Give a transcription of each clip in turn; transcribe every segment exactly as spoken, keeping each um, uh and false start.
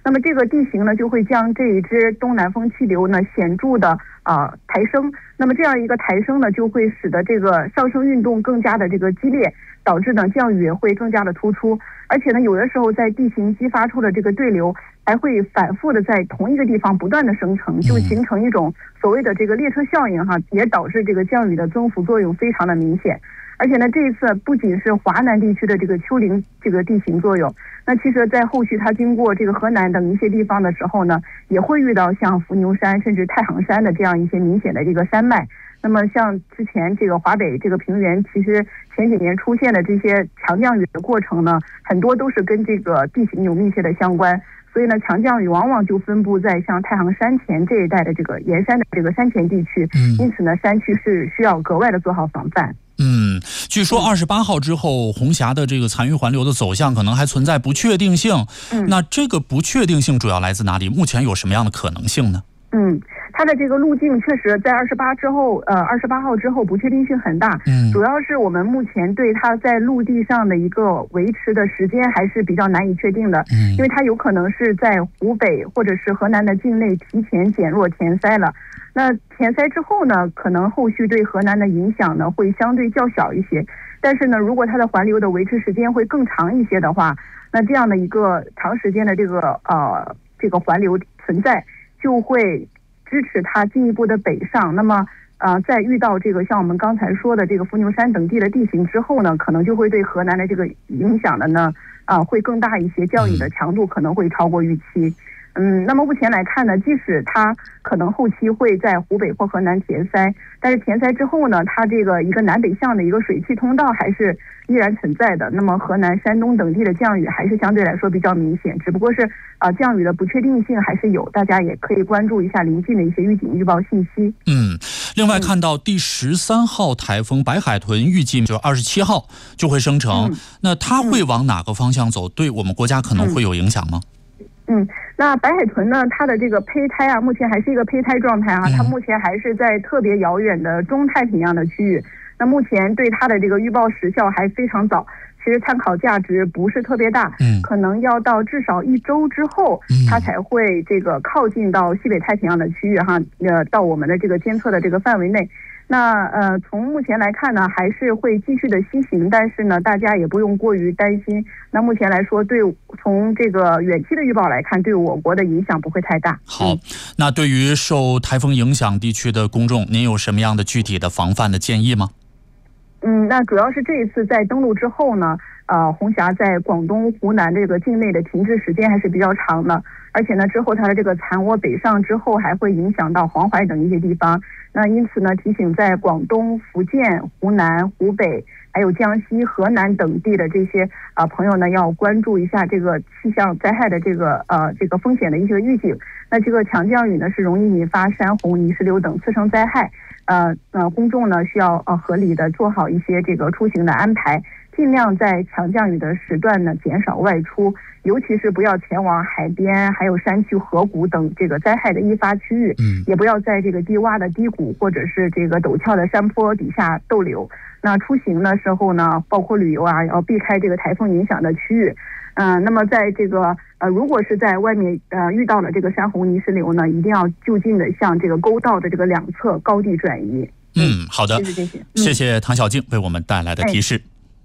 那么这个地形呢就会将这一支东南风气流呢显著的啊、呃、抬升。那么这样一个抬升呢，就会使得这个上升运动更加的这个激烈，导致呢降雨也会更加的突出。而且呢，有的时候在地形激发出的这个对流，还会反复的在同一个地方不断的生成，就形成一种所谓的这个列车效应哈，也导致这个降雨的增幅作用非常的明显。而且呢，这一次不仅是华南地区的这个丘陵这个地形作用，那其实在后续它经过这个河南等一些地方的时候呢，也会遇到像伏牛山甚至太行山的这样一些明显的这个山脉。那么像之前这个华北这个平原，其实前几年出现的这些强降雨的过程呢，很多都是跟这个地形有密切的相关。所以呢，强降雨往往就分布在像太行山前这一带的这个沿山的这个山前地区，因此呢，山区是需要格外的做好防范。 嗯，据说二十八号之后，红霞的这个残余环流的走向可能还存在不确定性。嗯，那这个不确定性主要来自哪里？目前有什么样的可能性呢？ 嗯，它的这个路径确实在二十八之后，呃，二十八号之后不确定性很大。嗯，主要是我们目前对它在陆地上的一个维持的时间还是比较难以确定的。嗯，因为它有可能是在湖北或者是河南的境内提前减弱填塞了。那填塞之后呢，可能后续对河南的影响呢会相对较小一些。但是呢，如果它的环流的维持时间会更长一些的话，那这样的一个长时间的这个呃这个环流存在，就会支持它进一步的北上。那么呃，在遇到这个像我们刚才说的这个伏牛山等地的地形之后呢，可能就会对河南的这个影响的呢啊、呃、会更大一些，降雨的强度可能会超过预期。嗯，那么目前来看呢，即使它可能后期会在湖北或河南填塞，但是填塞之后呢，它这个一个南北向的一个水汽通道还是依然存在的。那么河南、山东等地的降雨还是相对来说比较明显，只不过是啊、呃、降雨的不确定性还是有，大家也可以关注一下临近的一些预警预报信息。 嗯，另外看到第十三号台风白海豚预计就二十七号就会生成，嗯、那它会往哪个方向走？对我们国家可能会有影响吗？ 嗯，那白海豚呢，它的这个胚胎啊，目前还是一个胚胎状态啊，它目前还是在特别遥远的中太平洋的区域。那目前对它的这个预报时效还非常早，其实参考价值不是特别大，嗯，可能要到至少一周之后，它才会这个靠近到西北太平洋的区域哈，呃，到我们的这个监测的这个范围内。那呃，从目前来看呢，还是会继续的西行，但是呢，大家也不用过于担心。那目前来说，对从这个远期的预报来看，对我国的影响不会太大。 好，那对于受台风影响地区的公众，您有什么样的具体的防范的建议吗？ 嗯，那主要是这一次在登陆之后呢，呃，红霞在广东、湖南这个境内的停滞时间还是比较长的，而且呢，之后它的这个残涡北上之后，还会影响到黄淮等一些地方。那因此呢，提醒在广东、福建、湖南、湖北，还有江西、河南等地的这些啊、呃、朋友呢，要关注一下这个气象灾害的这个呃这个风险的一些预警。那这个强降雨呢，是容易引发山洪、泥石流等次生灾害。呃呃，公众呢需要呃合理的做好一些这个出行的安排，尽量在强降雨的时段呢减少外出，尤其是不要前往海边、还有山区、河谷等这个灾害的易发区域，嗯，也不要在这个低洼的低谷或者是这个陡峭的山坡底下逗留。那出行的时候呢，包括旅游啊，要避开这个台风影响的区域。嗯、呃，那么在这个呃，如果是在外面呃遇到了这个山洪泥石流呢，一定要就近的向这个沟道的这个两侧高地转移。 嗯，好的， 谢谢谢谢，嗯、 谢谢唐小静为我们带来的提示。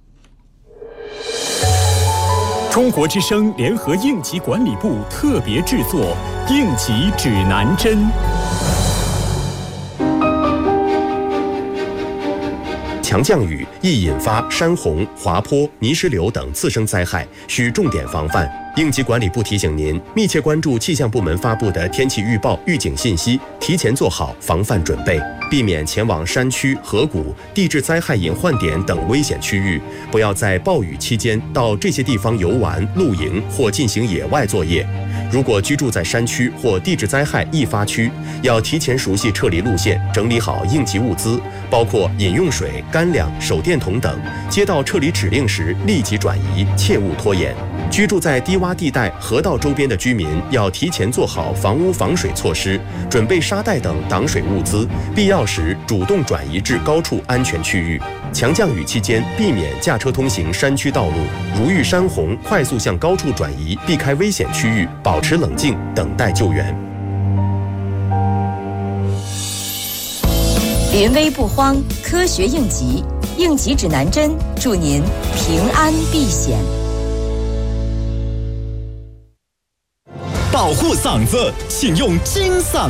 哎、中国之声联合应急管理部特别制作《应急指南针》。 强降雨易引发山洪、滑坡、泥石流等次生灾害，需重点防范。应急管理部提醒您，密切关注气象部门发布的天气预报、预警信息，提前做好防范准备，避免前往山区、河谷、地质灾害隐患点等危险区域。不要在暴雨期间到这些地方游玩、露营或进行野外作业。如果居住在山区或地质灾害易发区，要提前熟悉撤离路线，整理好应急物资，包括饮用水、干粮、手电筒等。接到撤离指令时，立即转移，切勿拖延。 居住在低洼地带、河道周边的居民要提前做好房屋防水措施，准备沙袋等挡水物资，必要时主动转移至高处安全区域。强降雨期间，避免驾车通行山区道路，如遇山洪，快速向高处转移，避开危险区域，保持冷静，等待救援。 临危不慌，科学应急，应急指南针，祝您平安避险。 保护嗓子，请用金嗓